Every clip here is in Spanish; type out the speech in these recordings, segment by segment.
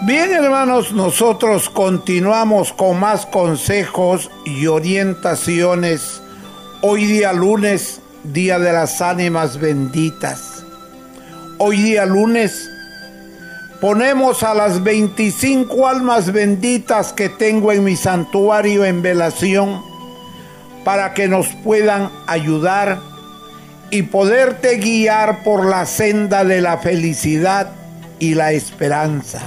Bien, hermanos, nosotros continuamos con más consejos y orientaciones. Hoy día lunes, día de las ánimas benditas. Hoy día lunes ponemos a las 25 almas benditas que tengo en mi santuario en velación para que nos puedan ayudar y poderte guiar por la senda de la felicidad y la esperanza.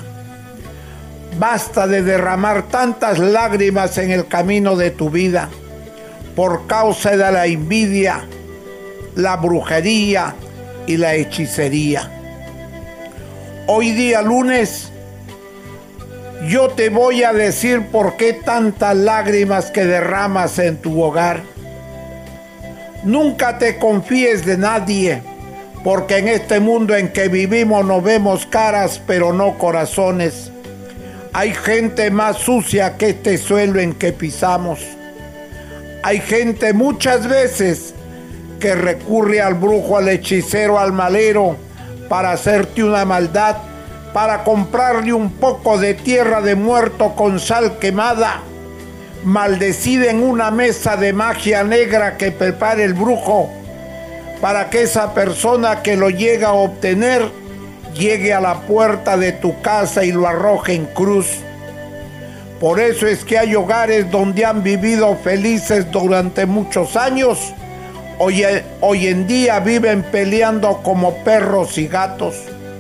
Basta de derramar tantas lágrimas en el camino de tu vida por causa de la envidia, la brujería y la hechicería. Hoy día lunes, yo te voy a decir por qué tantas lágrimas que derramas en tu hogar. Nunca te confíes de nadie, porque en este mundo en que vivimos nos vemos caras pero no corazones. Hay gente más sucia que este suelo en que pisamos. Hay gente muchas veces que recurre al brujo, al hechicero, al malero para hacerte una maldad, para comprarle un poco de tierra de muerto con sal quemada, maldecida en una mesa de magia negra que prepara el brujo, para que esa persona que lo llega a obtener llegue a la puerta de tu casa y lo arroje en cruz. Por eso es que hay hogares donde han vivido felices durante muchos años. Hoy en día viven peleando como perros y gatos.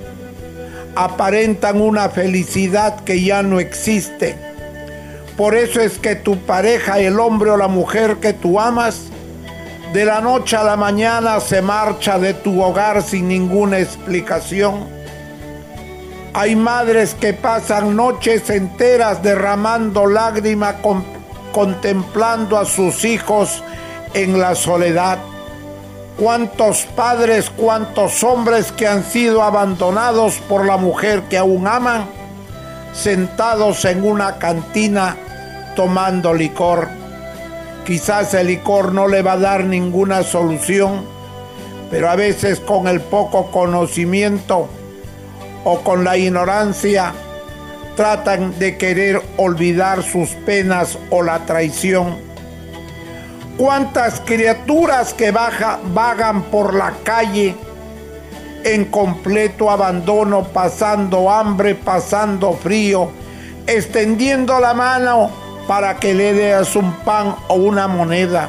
Aparentan una felicidad que ya no existe. Por eso es que tu pareja, el hombre o la mujer que tú amas, de la noche a la mañana se marcha de tu hogar sin ninguna explicación. Hay madres que pasan noches enteras derramando lágrimas contemplando a sus hijos en la soledad. ¿Cuántos padres, cuántos hombres que han sido abandonados por la mujer que aún aman, sentados en una cantina tomando licor? Quizás el licor no le va a dar ninguna solución, pero a veces con el poco conocimiento o con la ignorancia tratan de querer olvidar sus penas o la traición. ¿Cuántas criaturas que vagan por la calle en completo abandono, pasando hambre, pasando frío, extendiendo la mano para que le des un pan o una moneda?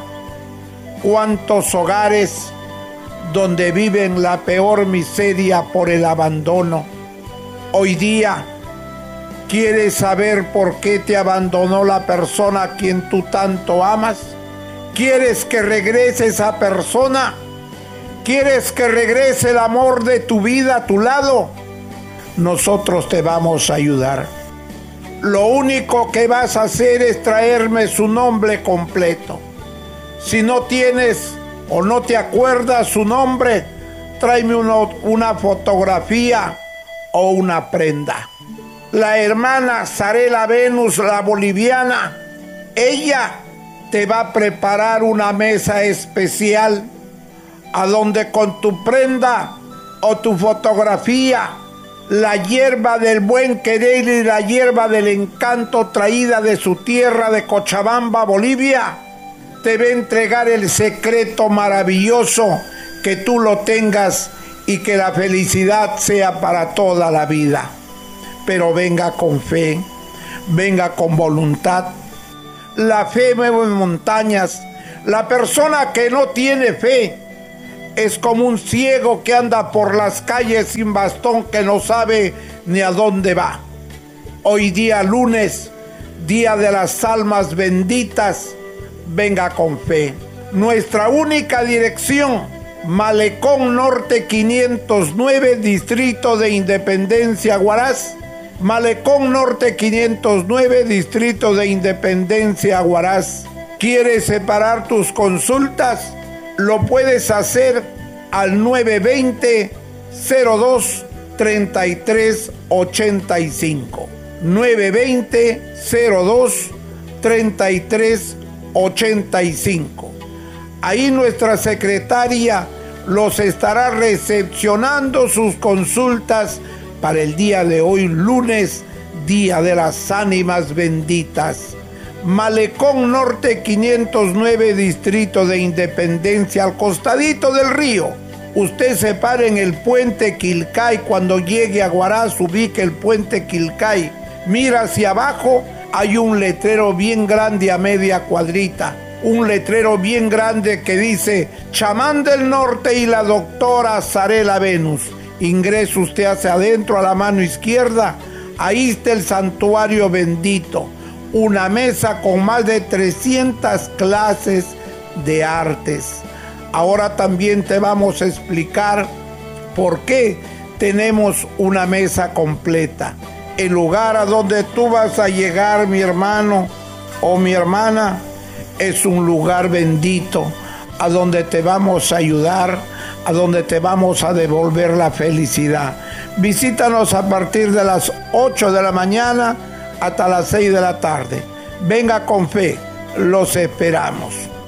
¿Cuántos hogares donde viven la peor miseria por el abandono? Hoy día, ¿quieres saber por qué te abandonó la persona a quien tú tanto amas? ¿Quieres que regrese esa persona? ¿Quieres que regrese el amor de tu vida a tu lado? Nosotros te vamos a ayudar. Lo único que vas a hacer es traerme su nombre completo. Si no tienes o no te acuerdas su nombre, tráeme una fotografía o una prenda. La hermana Sarela Venus, la boliviana, ella te va a preparar una mesa especial a donde con tu prenda o tu fotografía, la hierba del buen querer y la hierba del encanto traída de su tierra de Cochabamba, Bolivia, te va a entregar el secreto maravilloso, que tú lo tengas y que la felicidad sea para toda la vida. Pero venga con fe, venga con voluntad. La fe mueve montañas. La persona que no tiene fe es como un ciego que anda por las calles sin bastón, que no sabe ni a dónde va. Hoy día lunes, día de las almas benditas, venga con fe. Nuestra única dirección: Malecón Norte 509, Distrito de Independencia, Huaraz. Malecón Norte 509, Distrito de Independencia, Huaraz. ¿Quieres separar tus consultas? Lo puedes hacer al 920-02-3385. 920-02-3385. Ahí nuestra secretaria los estará recepcionando sus consultas para el día de hoy, lunes, Día de las Ánimas Benditas. Malecón Norte 509, Distrito de Independencia, al costadito del río. Usted se para en el puente Quilcay. Cuando llegue a Huaraz, ubique el puente Quilcay. Mira hacia abajo, hay un letrero bien grande a media cuadrita. Un letrero bien grande que dice Chamán del Norte y la doctora Zarela Venus. Ingresa usted hacia adentro a la mano izquierda. Ahí está el santuario bendito. Una mesa con más de 300 clases de artes. Ahora también te vamos a explicar por qué tenemos una mesa completa. El lugar a donde tú vas a llegar, mi hermano o mi hermana, es un lugar bendito, a donde te vamos a ayudar, a donde te vamos a devolver la felicidad. Visítanos a partir de las 8 de la mañana hasta las 6 de la tarde. Venga con fe, los esperamos.